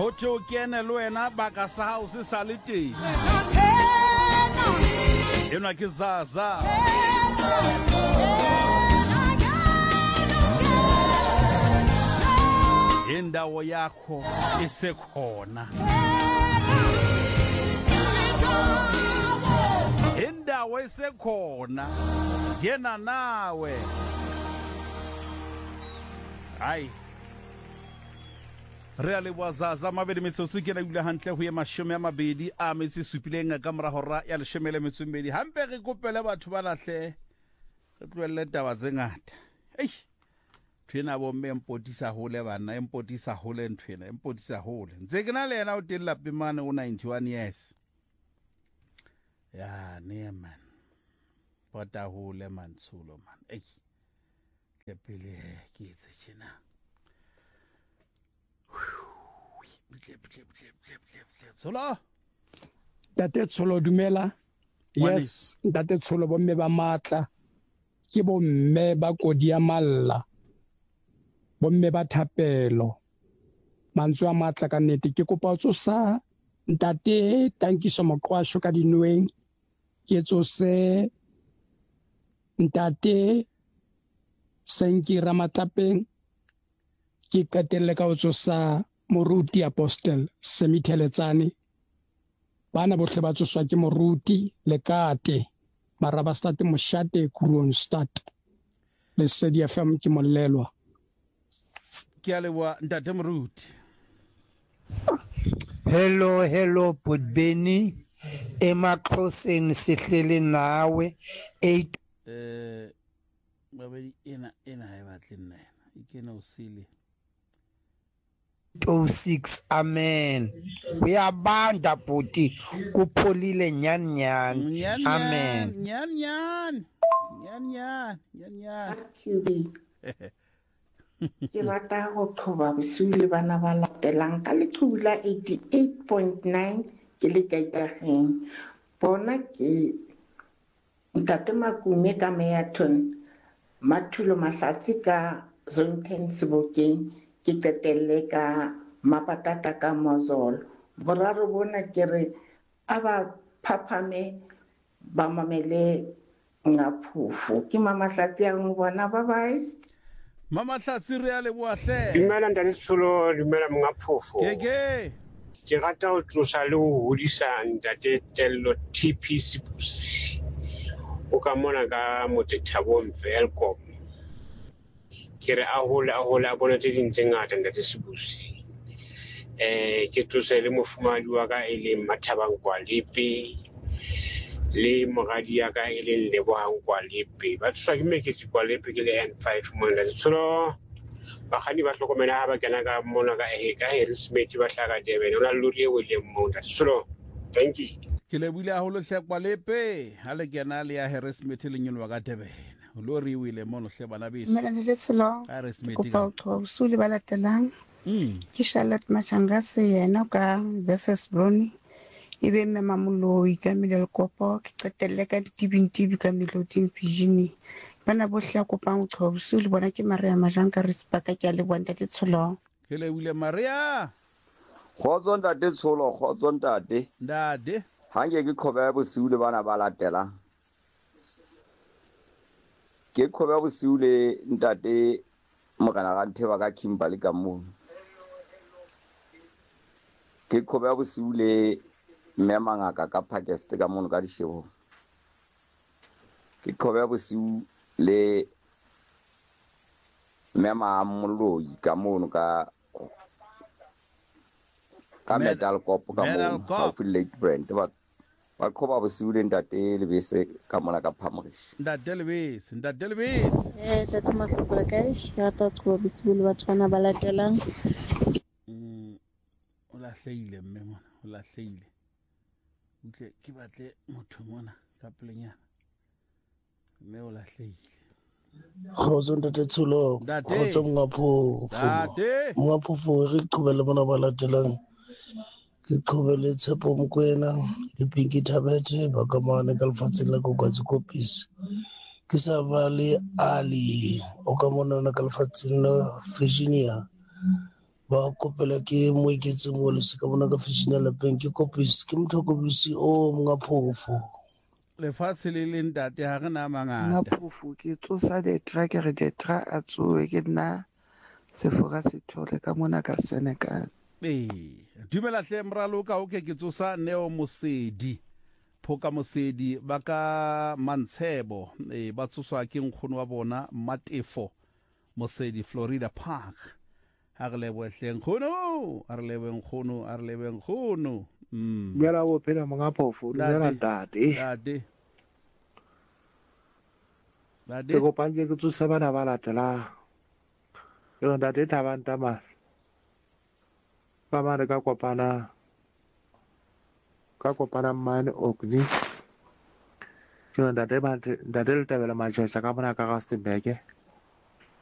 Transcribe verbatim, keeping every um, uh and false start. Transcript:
hote o kene le wena baka sa hao se sa le teng ena ke Zaza indawo yakho isekhona indawo isekhona yena nawe ai re a leboa Zaza mabedi metsotso ke na bile hantle go ye mashome a mabedi a metsi supileng ka mora hora ya leshome le metso mmedi hampe re kopele batho ba lahle re tloelle taba tse ngata ei thwena bo mme empotisa hole bana empotisa hole nthwena empotisa hole ntse ke na le yena o teng lapimane o ninety-one years ya ne man pota hole mantsulo man ei ke pele ke itse tjena Tsholo Tate Tsholo dumela yes Tate Tsholo bomme ba matla ke bomme ba kodi ya malla bomme ba thapelo mantswe a matla ka nnete ke kopa o tsosa ntate Tankiso Moqwasho ka dinweng ke tsose ntate Senki Ramatlapeng ke qetelle ka o tsosa Moruti Apostle Semitheletsane bana bohle ba tsoswa ke Moruti Lekate Maraba State Moshate Kronstadt le Sedi F M ke Mollelwa ke a leboa ntate Moruti. Hello hello Budbeni emaXhoseni sihlele nawe eight eh babedi ena ena ha e batle nna ikena o sile oh six amen uyabanda bhuti kupholile nyani nyani amen nyani nyani nyani nyani nyani Cubi ke rata go thoba bosule bana ba latelang ka leqhubu la eighty-eight point nine ke le kaitageng bona ke ntate Makume ka Meaton Mathulo Masatsi ka Zone ten Sebokeng ke qetelle ka Mapatata ka Mozolo boraro bona ke re aba phapame ba mamele ngaphufu ke mama Hlatsi ya ngwana ba bye mama Hlatsi re a leboa hle dumela ntate Tsholo dumela ngaphufu ke ke ke rata o tlosa le ho hodisa ntate Tello T P Sibusi o ka mona ka motse Thabo Mvelkom ke re a hole a hole a bona tse ding tse ngata ntate Sibusi eh ke tlosa le mofumadi wa ka e le Mathabang Kwalepe le mogadi ya ka e le Lebohang Kwalepe ba tswa ke meketsi Kwalepe ke le N five mo ntate Tsholo ba khani ba hlokomela ha ba kena ka mona ka e ka Harrismith ba hlaka Durban ona lori e wele mo ntate Tsholo thank you ke le bile a holo hle Kwalepe ha le kena le ya Harrismith le nyolwa ka Durban lori wile mono hle bana beso mela ntle Tsholo ko pa o sule ba latelang ke Charlotte Machangase yena ka versus Brony ibe mme Mamoloi ka Milel Kopo ke qetelle ka Tibintibi ka Melody Vision bana bohle a kopang o o sule bona ke Maria Majanka Respaka ke a le bonta ke Tsholo ke le wile Maria khotso ntate Tsholo khotso ntate ndade hange ke khoba bosule bana ba latela ke khoba bosule ntate mogana ga ntheba ka Kimberley ka mo ke khoba bosule mme mangaka ka Pakistan ka mono ka dishebo ke khoba bosule le mme Mamoloi ka mono ka ka Medal Cup ka mono ka Lake Brand ba ba khoba bosule ntate le bese ka mona ka Phamorish ntate le bese ntate le bese eh tata Mahlokela kae ya tatlo bisibule batho bana ba latelang mm o la hlile mme mona o la hlile utle ke batle motho mona ka plenyana mme o la hlile khotso ntate Tsholo khotso ngapho ntate ngapho re qhubele bona ba latelang ke qhubele Tshepo Mokwena le Pinky Thabete ba ka mane ka lefatsheng la Kokwatsi Kopisi ke sa ba le Ali o ka mona ka lefatsheng la Virginia ba kopela ke mo iketseng mo le se ka bona ka fishina lapeng ke kopisi ke motho kopisi o monga phofo lefatshe le le ntate ha re na mangata nga phofu ke tsosa de track re de tra a tsoe ke nna sefora se thole ka mona ka Senegal. Eh dumela hle mralo ka o ke ke tsosa Neo Mosedi Phoka Mosedi ba ka Mantshebo eh ba tsoswa ke nkgono wa bona Matefo Mosedi Florida Park ha re lebo hle nkgono a re lebo nkgono a re lebo nkgono mm bjela bo phela monga phofu bjela ntate dade dade ke go panje ke tsosa bana ba latela yo ntate Thabang Tama ba mare ka kopana ka kopana mane okni yo ntate ba ntate le tabela matšhatša ka bona ka ga Sebeke